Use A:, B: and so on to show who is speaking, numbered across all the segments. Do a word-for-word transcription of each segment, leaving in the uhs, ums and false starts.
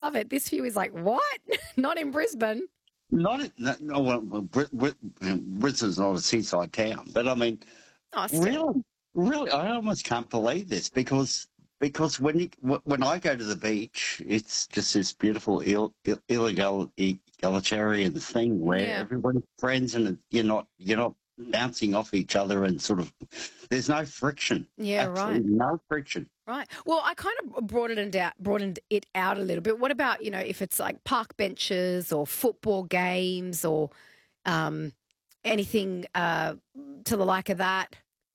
A: love it. This view is like, what? Not in Brisbane.
B: Not in- no, no, well, well, Brit, Brit, Brisbane's not a seaside town, but I mean,
A: Oh, still.
B: really, really, I almost can't believe this because because when you wh- when I go to the beach, it's just this beautiful Ill, Ill, illegal egalitarian thing where
A: Yeah.
B: everybody's friends and you're not you're not bouncing off each other and sort of there's no friction,
A: Yeah, right.
B: absolutely no friction.
A: Right. Well, I kind of broadened it out, broadened it out a little bit. What about, you know, if it's like park benches or football games or um, anything uh, to the like of that?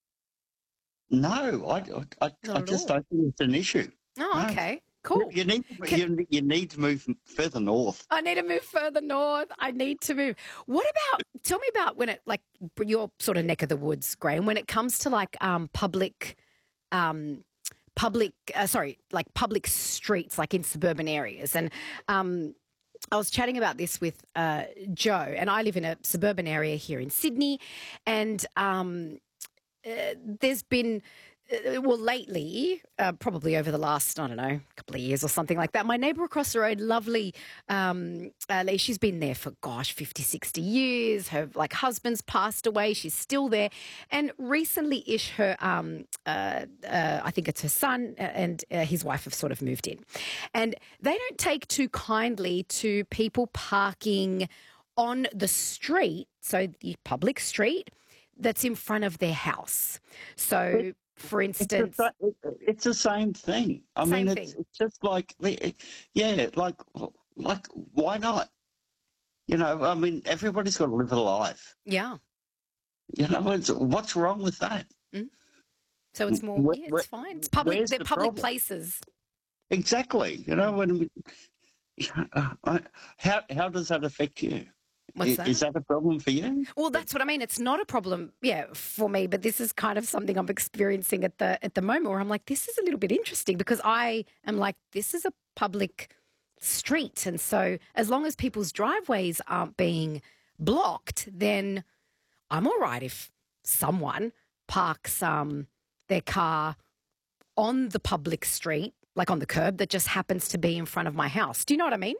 B: No, I, I,
A: Not
B: I
A: at
B: just
A: all.
B: don't think it's an issue.
A: Oh,
B: No.
A: okay.
B: You
A: Cool.
B: you need
A: Can,
B: you, you need to move further north.
A: I need to move further north. I need to move. What about, tell me about when it, like, your sort of neck of the woods, Graham, when it comes to like um, public, um, public, uh, sorry, like public streets, like in suburban areas. And um, I was chatting about this with uh, Joe, and I live in a suburban area here in Sydney. And um, uh, there's been, uh, well, lately, uh, probably over the last, I don't know, couple of years or something like that, my neighbour across the road, lovely um, uh, Lee, she's been there for, gosh, fifty, sixty years. Her, like, husband's passed away. She's still there. And recently-ish, her, um, uh, uh, I think it's her son uh, and uh, his wife have sort of moved in. And they don't take too kindly to people parking on the street, so the public street, that's in front of their house. So, for
B: It's the,
A: instance,
B: sa- it- it's the same thing. I
A: same
B: mean, it's
A: thing.
B: it's just like the- yeah, like like why not? You know, I mean, everybody's got to live a life.
A: Yeah.
B: You know, it's, what's wrong with that?
A: Mm. So it's more,
B: Where,
A: yeah,
B: where,
A: it's fine. It's public,
B: where's
A: they're
B: the
A: public
B: problem?
A: places.
B: Exactly. You know,
A: Mm.
B: when I, how how does that affect you?
A: What's
B: I-
A: that?
B: Is that a problem for you?
A: Well, that's what I mean. It's not a problem, yeah, for me, but this is kind of something I'm experiencing at the at the moment where I'm like, this is a little bit interesting because I am like, this is a public street. And so as long as people's driveways aren't being blocked, then I'm all right if someone parks um, their car on the public street, like on the curb, that just happens to be in front of my house. Do you know what I mean?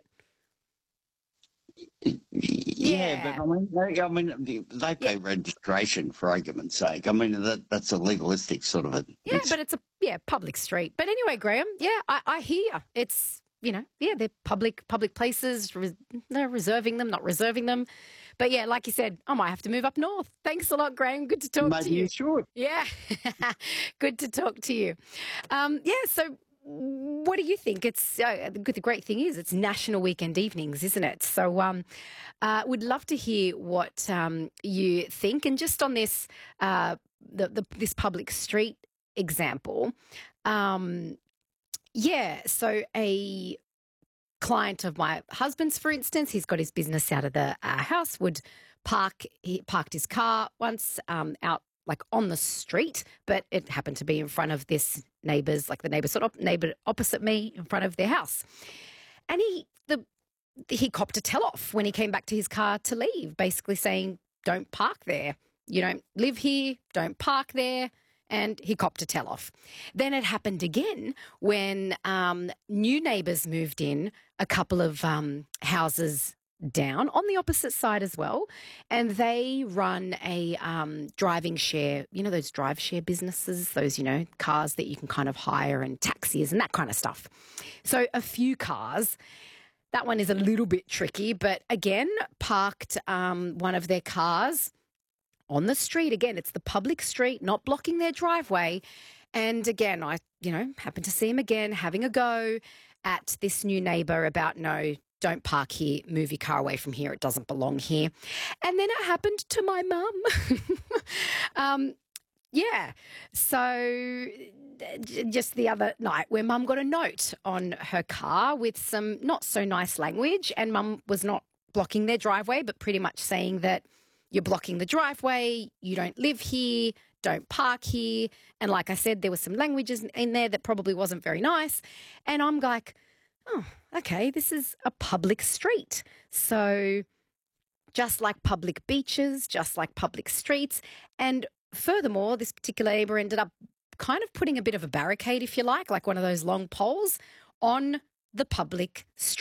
B: Yeah, but
A: Yeah.
B: I mean, they, I mean, they
A: Yeah.
B: pay registration for argument's sake. I mean, that that's a legalistic sort of a.
A: Yeah,
B: It's
A: but it's a yeah public street. But anyway, Graham, yeah, I, I hear it's you know yeah they're public public places. Res, they're reserving them, not reserving them. But yeah, like you said, I might have to move up north. Thanks a lot, Graham. Good to talk to
B: maybe you
A: you.
B: should.
A: Yeah, good to talk to you. Um, yeah, so what do you think? It's uh, the good. The great thing is it's National Weekend Evenings, isn't it? So um, uh, would love to hear what um, you think. And just on this, uh, the, the this public street example, um, yeah. So a client of my husband's, for instance, he's got his business out of the uh, house, would park, he parked his car once um, out like on the street, but it happened to be in front of this neighbour's, like the neighbour sort of neighbour opposite me in front of their house. And he, the, he copped a tell-off when he came back to his car to leave, basically saying, don't park there. You don't live here, don't park there. And he copped a tell-off. Then it happened again when um, new neighbours moved in a couple of um, houses down on the opposite side as well. And they run a um, driving share, you know, those drive share businesses, those, you know, cars that you can kind of hire and taxis and that kind of stuff. So a few cars. That one is a little bit tricky, but again, parked um, one of their cars on the street. Again, it's the public street, not blocking their driveway. And again, I, you know, happened to see him again having a go at this new neighbour about, no, don't park here, move your car away from here, it doesn't belong here. And then it happened to my mum. um, yeah. So j- just the other night where mum got a note on her car with some not so nice language, and mum was not blocking their driveway, but pretty much saying that you're blocking the driveway, you don't live here, don't park here. And like I said, there were some languages in there that probably wasn't very nice. And I'm like, oh, okay, this is a public street. So just like public beaches, just like public streets. And furthermore, this particular neighbour ended up kind of putting a bit of a barricade, if you like, like one of those long poles on the public street.